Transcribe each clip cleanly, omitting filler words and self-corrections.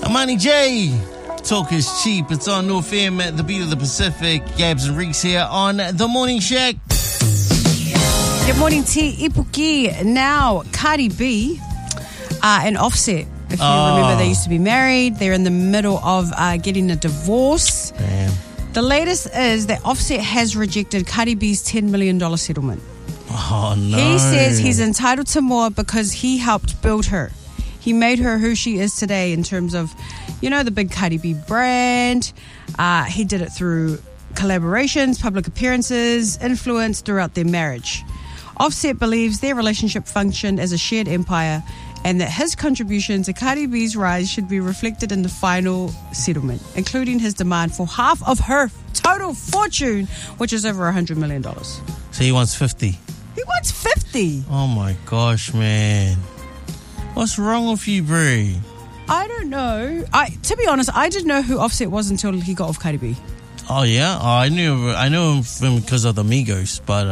Amani J. Talk is cheap. It's on North FM at the beat of the Pacific. Gabs and Reeks here on The Morning Shack. Good morning, Te Ipuki. Now, Cardi B and Offset. If you remember, they used to be married. They're in the middle of getting a divorce. Damn. The latest is that Offset has rejected Cardi B's $10 million settlement. Oh, no. He says he's entitled to more because he helped build her. He made her who she is today in terms of, the big Cardi B brand. He did it through collaborations, public appearances, influence throughout their marriage. Offset believes their relationship functioned as a shared empire and that his contribution to Cardi B's rise should be reflected in the final settlement, including his demand for half of her total fortune, which is over $100 million. So he wants 50. He wants 50. Oh my gosh, man. What's wrong with you, Brie? I don't know. To be honest, I didn't know who Offset was until he got off Cardi B. Oh yeah, I knew him because of the Migos, but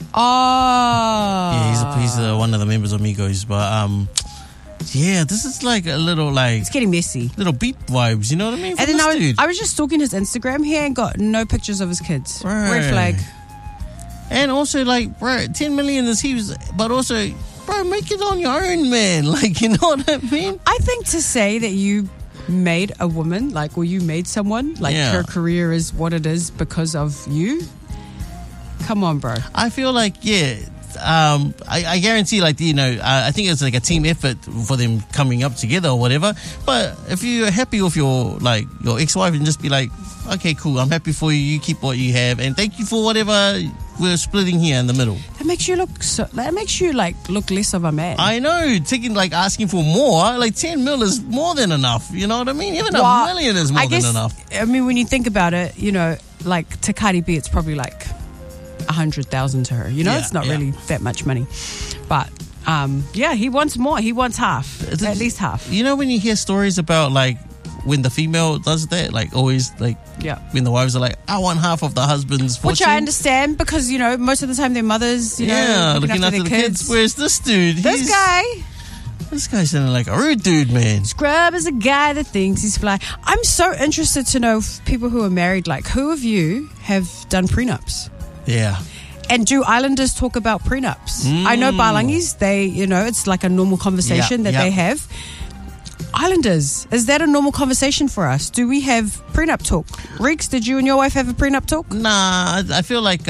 yeah, he's one of the members of Migos, but yeah, this is like a little it's getting messy, little beat vibes, you know what I mean? And then I was just stalking his Instagram. He ain't got no pictures of his kids. Right. Red flag. And also, bro, 10 million is huge, but also, bro, make it on your own, man. You know what I mean? I think to say that you made a woman, or you made someone, her career is what it is because of you. Come on, bro. I feel I guarantee, I think it's like a team effort for them coming up together or whatever. But if you're happy with your ex-wife, and just be like, okay, cool, I'm happy for you. You keep what you have, and thank you for whatever we're splitting here in the middle. That makes you look look less of a man. I know, asking for more, 10 mil is more than enough. You know what I mean? Even $1 million is more than enough. I mean, when you think about it, to Cardi B, it's probably 100,000 to her. It's not really that much money. But he wants more. He wants half, at least half. When you hear stories about when the female does that, always when the wives are like, I want half of the husband's fortune. Which I understand because, most of the time they're mothers, looking after the kids. Whereas this dude, this guy's sounding like a rude dude, man. Scrub is a guy that thinks he's fly. I'm so interested to know people who are married, who of you have done prenups? Yeah. And do Islanders talk about prenups? I know Balangis, they, it's like a normal conversation that they have. Islanders, is that a normal conversation for us? Do we have prenup talk? Reeks, did you and your wife have a prenup talk? Nah, I feel not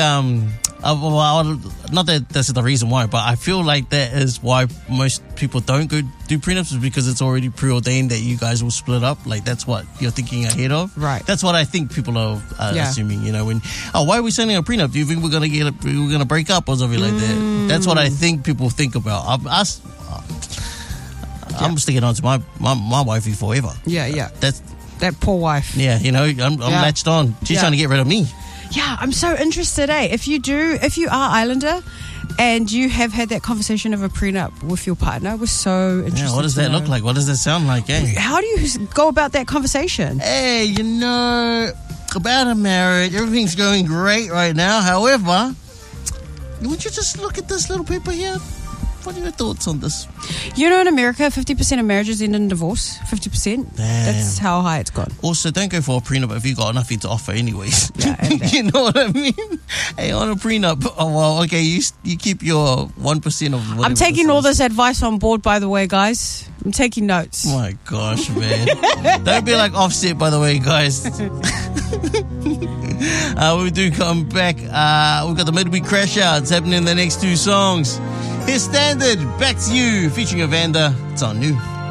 that that's the reason why, but I feel like that is why most people don't go do prenups, is because it's already preordained that you guys will split up. That's what you're thinking ahead of. Right. That's what I think people are assuming. Why are we signing a prenup? Do you think we're gonna break up or something like that? That's what I think people think about. I'm sticking on to my wifey forever. Yeah. That poor wife. Yeah, I'm latched on. She's trying to get rid of me. Yeah, I'm so interested, If you are Islander and you have had that conversation of a prenup with your partner, we're so interested. Yeah, what does that look like? What does that sound like, How do you go about that conversation? Hey, about a marriage, everything's going great right now. However, would you just look at this little paper here? What are your thoughts on this? In America, 50% of marriages end in divorce. 50%. Damn. That's how high it's gone. Also, don't go for a prenup if you've got nothing to offer anyways. Yeah, you know what I mean? Hey, on a prenup, okay, you keep your 1% of whatever. I'm taking all this advice on board, by the way, guys. I'm taking notes. Oh my gosh, man. Don't be like Offset, by the way, guys. We do come back. We've got the midweek crash outs happening in the next two songs. Here's Standard, Back to You, featuring Evander. It's on New.